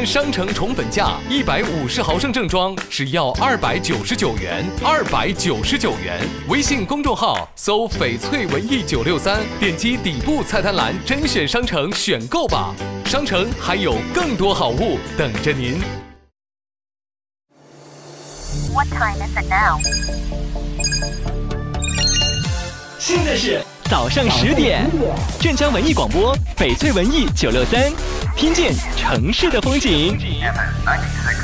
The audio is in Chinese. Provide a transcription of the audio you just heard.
商城宠本价，150毫升正装只要299元，299元。微信公众号搜翡翠文艺963，点击底部菜单栏甄选商城选购吧。商城还有更多好物等着您。 What time is it now? 现在是早上10点，镇江文艺广播，翡翠文艺963，听见城市的风景。